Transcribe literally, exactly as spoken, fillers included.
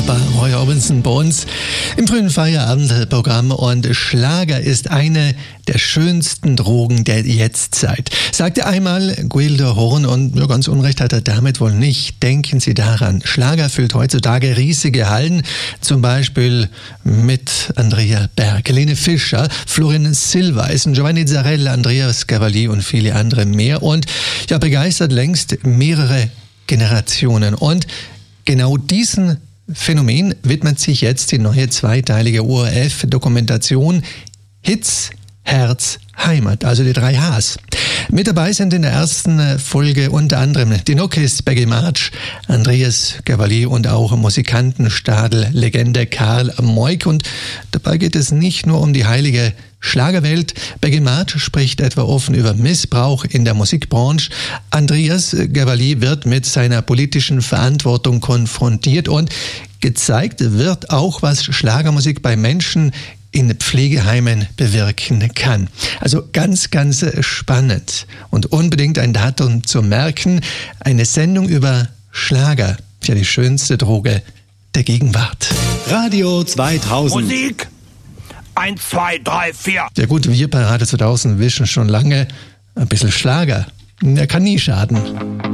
Wunderbar, Roy Orbison bei uns im frühen Feierabendprogramm. Und Schlager ist eine der schönsten Drogen der Jetztzeit, sagte einmal Guido Horn, und nur ganz Unrecht hat er damit wohl nicht. Denken Sie daran, Schlager füllt heutzutage riesige Hallen, zum Beispiel mit Andrea Berg, Helene Fischer, Florin Silbereisen, Giovanni Zarella, Andrea Scavalli und viele andere mehr. Und ja, begeistert längst mehrere Generationen. Und genau diesen Phänomen widmet sich jetzt die neue zweiteilige O R F-Dokumentation Hits, Herz, Heimat, also die drei H's. Mit dabei sind in der ersten Folge unter anderem die Nokis, Baggy March, Andreas Cavalli und auch Musikantenstadel-Legende Karl Moik. Und dabei geht es nicht nur um die heilige Schlagerwelt. Baggy March spricht etwa offen über Missbrauch in der Musikbranche. Andreas Cavalli wird mit seiner politischen Verantwortung konfrontiert, und gezeigt wird auch, was Schlagermusik bei Menschen in Pflegeheimen bewirken kann. Also ganz, ganz spannend und unbedingt ein Datum zu merken. Eine Sendung über Schlager für die schönste Droge der Gegenwart. Radio zweitausend. Musik! Eins, zwei, drei, vier. Ja gut, wir bei Radio zweitausend wischen schon lange ein bisschen Schlager. Der kann nie schaden.